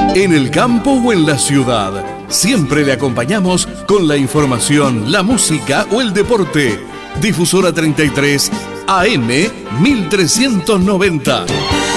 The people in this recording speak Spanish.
En el campo o en la ciudad, siempre le acompañamos con la información, la música o el deporte. Difusora 33 AM 1390.